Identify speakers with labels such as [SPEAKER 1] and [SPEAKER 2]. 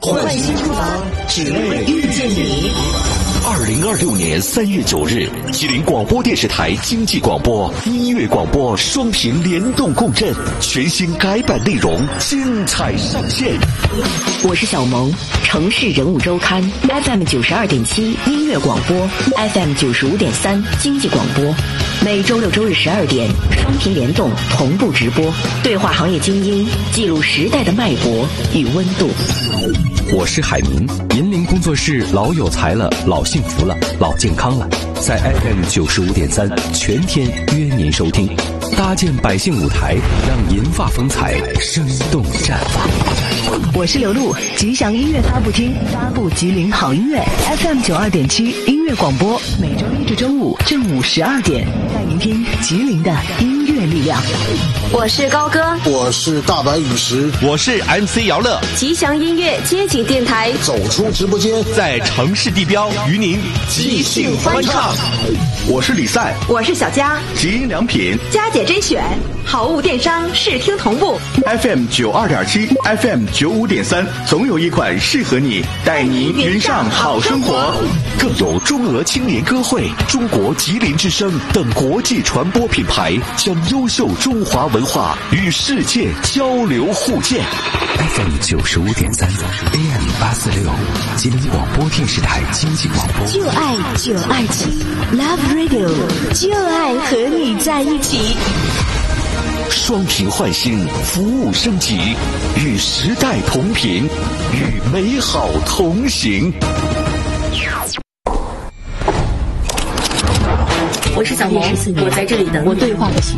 [SPEAKER 1] 换新出发，只为遇见你。
[SPEAKER 2] 2026年3月9日，吉林广播电视台经济广播、音乐广播双屏联动共振，全新改版内容精彩上线。
[SPEAKER 3] 我是小萌，城市人物周刊 FM 92.7音乐广播 FM 95.3经济广播，每周六周日12点双屏联动同步直播，对话行业精英，记录时代的脉搏与温度。
[SPEAKER 4] 我是海明，银铃工作室老有才了，老幸福了，老健康了，在 FM 95.3全天约您收听，搭建百姓舞台，让银发风采生动绽放。
[SPEAKER 3] 我是刘露，吉祥音乐发布厅发布吉林好音乐 FM 92.7音乐广播，每周一至周五正午12点，带您听吉林的音乐力量。
[SPEAKER 5] 我是高歌，
[SPEAKER 6] 我是大白陨石，
[SPEAKER 7] 我是 MC 姚乐。
[SPEAKER 5] 吉祥音乐街景电台
[SPEAKER 6] 走出直播间，
[SPEAKER 7] 在城市地标与您即兴欢唱。
[SPEAKER 8] 我是李赛，
[SPEAKER 5] 我是小佳，
[SPEAKER 8] 吉音良品，
[SPEAKER 5] 佳姐甄选，好物电商视听同步
[SPEAKER 8] FM 92.7 FM 95.3，总有一款适合你，带你云上好生活。
[SPEAKER 2] 更有中俄青年歌会、中国吉林之声等国际传播品牌，将优秀中华文化与世界交流互鉴。
[SPEAKER 4] FM 95.3 AM 846吉林广播电视台经济广播，
[SPEAKER 3] 就爱927 Love Radio， 就爱和你在一起。
[SPEAKER 2] 双屏换新，服务升级，与时代同频，与美好同行。
[SPEAKER 3] 我是小萌，我在这里等你。我对话的